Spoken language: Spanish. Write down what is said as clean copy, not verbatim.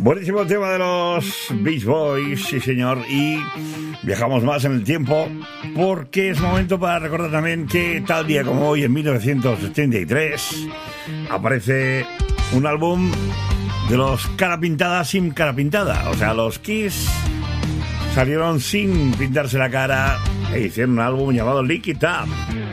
Buenísimo tema de los Beach Boys, sí señor, y viajamos más en el tiempo porque es momento para recordar también que tal día como hoy, en 1973, aparece un álbum de los Cara Pintada sin cara pintada. O sea, los Kiss salieron sin pintarse la cara e hicieron un álbum llamado Lick It Up.